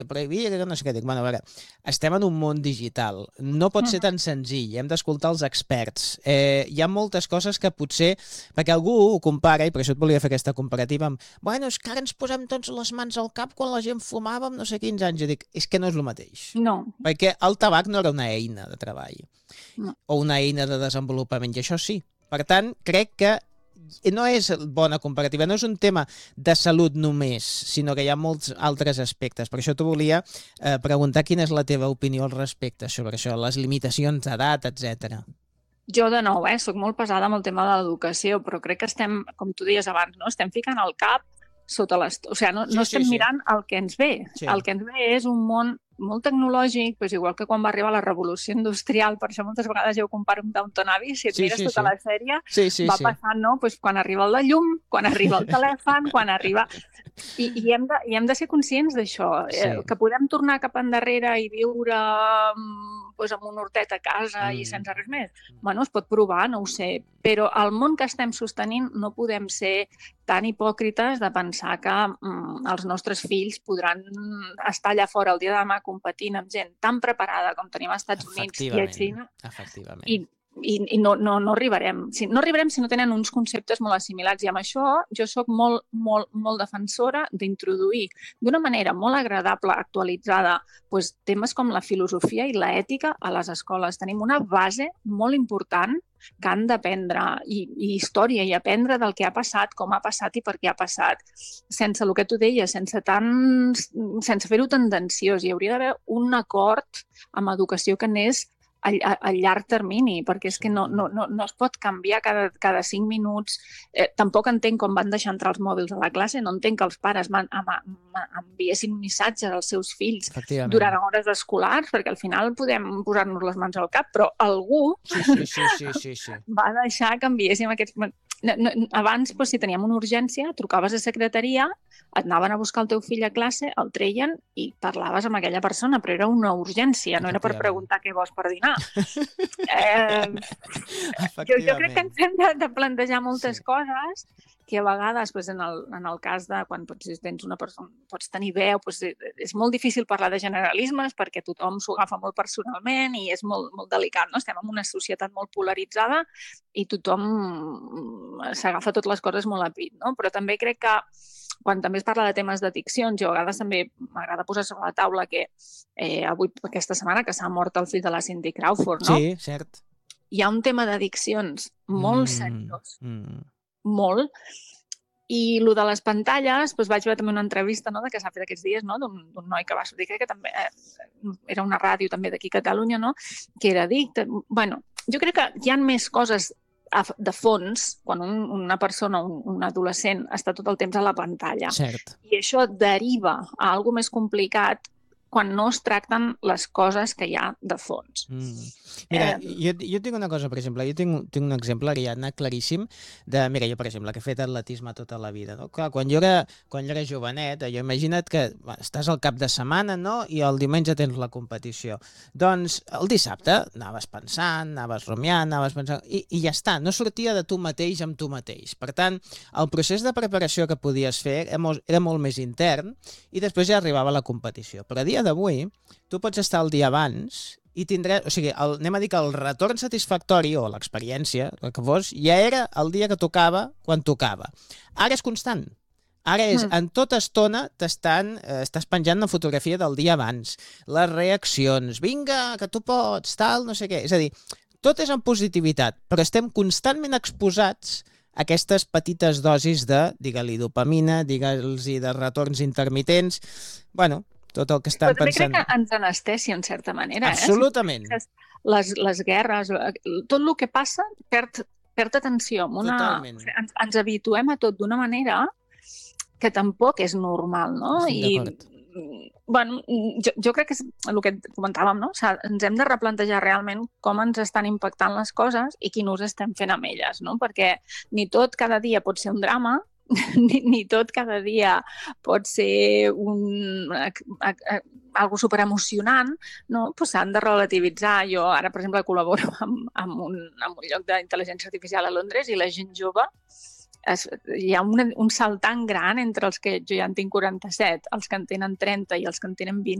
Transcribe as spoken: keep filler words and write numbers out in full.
prohibir, que no sé què. Dic, bueno, a veure, estem en un món digital. No pot ser tan senzill. Hem d'escoltar els experts. Eh, hi ha moltes coses que potser... Perquè algú ho compara, i per això et volia fer aquesta comparativa amb bueno, és que ara ens posem tots les mans al cap quan la gent fumava amb no sé quins anys. Jo dic, és que no és el mateix. No. Perquè el tabac no era una eina de treball. No. O una eina de desenvolupament, i això sí. Per tant, crec que no és bona comparativa, no és un tema de salut només, sinó que hi ha molts altres aspectes. Per això t'ho volia eh, preguntar quina és la teva opinió al respecte sobre això, les limitacions d'edat, etcètera. Jo, de nou, eh, soc molt pesada amb el tema de l'educació, però crec que estem, com tu deies abans, no? Estem ficant el cap sota les... O sigui, no, Sí, no sí, estem sí. mirant el que ens ve. Sí. El que ens ve és un món molt tecnològic, doncs igual que quan va arribar la revolució industrial, per això moltes vegades jo ho comparo amb Downton Abbey, si et Sí, mires sí, tota sí. la sèrie, Sí, sí, va sí. passant, no? Pues quan arriba el de llum, quan arriba el telèfon, quan arriba... I, i, hem de, I hem de ser conscients d'això, Sí. eh, que podem tornar cap endarrere i viure mm, pues, amb un hortet a casa Mm. i sense res més. Bueno, es pot provar, no ho sé, però el món que estem sostenint no podem ser tan hipòcrites de pensar que mm, els nostres fills podran estar allà fora el dia de demà competint amb gent tan preparada com tenim als Estats Units i a Xina Efectivament. i, i, i no, no, no arribarem. Si, no arribarem si no tenen uns conceptes molt assimilats. I amb això jo sóc molt, molt, molt defensora d'introduir d'una manera molt agradable, actualitzada, pues, temes com la filosofia i l'ètica a les escoles. Tenim una base molt important que han d'aprendre i, i història i aprendre del que ha passat, com ha passat i per què ha passat. Sense el que tu deies, sense, tan, sense fer-ho tendenciós. Hi hauria d'haver un acord amb educació que anés a, a, a llarg termini, perquè és que no, no, no, no es pot canviar cada, cada cinc minuts. Eh, tampoc entenc com van deixar entrar els mòbils a la classe, no entenc que els pares man, am, am, enviessin missatges als seus fills durant hores escolars, perquè al final podem posar-nos les mans al cap, però algú sí, sí, sí, sí, sí, sí. va deixar que enviéssim aquests... No, no, abans, doncs, si teníem una urgència, trucaves a secretaria, et anaven a buscar el teu fill a classe, el treien i parlaves amb aquella persona, però era una urgència, no era per preguntar què vols per dinar. eh, jo, jo crec que ens hem de, de plantejar moltes sí. coses que a vegades, doncs, en, el, en el cas de quan pots, tens una persona, pots tenir veu, doncs, és molt difícil parlar de generalismes perquè tothom s'ho agafa molt personalment i és molt, molt delicat, no? Estem en una societat molt polaritzada i tothom s'agafa totes les coses molt a pit, no? Però també crec que quan també es parla de temes d'addiccions, jo a vegades també m'agrada posar sobre la taula que eh, avui, aquesta setmana, que s'ha mort el fill de la Cindy Crawford, no? Sí, cert. Hi ha un tema d'addiccions molt mm, seriós, mm. molt, i el de les pantalles, doncs vaig veure també una entrevista, no, que s'ha fet aquests dies, no, d'un noi que va sortir, crec que també eh, era una ràdio també d'aquí a Catalunya, no, que era addicte. Bueno, jo crec que hi ha més coses de fons quan un, una persona, un, un adolescent, està tot el temps a la pantalla. Cert. I això deriva a alguna més complicat quan no es tracten les coses que hi ha de fons. Mm. Mira, eh... jo, jo tinc una cosa, per exemple, jo tinc, tinc un exemple, Ariadna, claríssim, de, mira, jo, per exemple, que he fet atletisme tota la vida, no? Clar, quan jo era, quan jo era jovenet, jo imagina't que bueno, estàs al cap de setmana, no?, i el diumenge tens la competició. Doncs el dissabte anaves pensant, anaves rumiant, anaves pensant, i, i ja està, no sortia de tu mateix amb tu mateix. Per tant, el procés de preparació que podies fer era molt, era molt més intern i després ja arribava la competició. Però a dia d'avui, tu pots estar el dia abans i tindràs, o sigui, el, anem a dir que el retorn satisfactori o l'experiència, el que fos, ja era el dia que tocava quan tocava. Ara és constant. Ara és, en tota estona t'estan, eh, estàs penjant una fotografia del dia abans, les reaccions, vinga, que tu pots, tal, no sé què. És a dir, tot és en positivitat, però estem constantment exposats a aquestes petites dosis de, digue-li, dopamina, digue-li, de retorns intermitents, bueno, tot el que estan pensant... Però també crec que ens anestesia, en certa manera. Absolutament. Eh? Les, les guerres, tot el que passa perd, perd atenció. Una... Totalment. Ens, ens habituem a tot d'una manera que tampoc és normal, no? Estic d'acord. I, bueno, jo, jo crec que és el que comentàvem, no? O sigui, ens hem de replantejar realment com ens estan impactant les coses i quin ús estem fent amb elles, no? Perquè ni tot cada dia pot ser un drama, Ni, ni tot cada dia pot ser un, algo superemocionant, no? Pues s'han de relativitzar. Jo ara, per exemple, col·laboro amb, amb, un, amb un lloc d'intel·ligència artificial a Londres i la gent jove es, hi ha un, un salt tan gran entre els que jo ja en tinc quaranta-set, els que en tenen trenta i els que en tenen vint,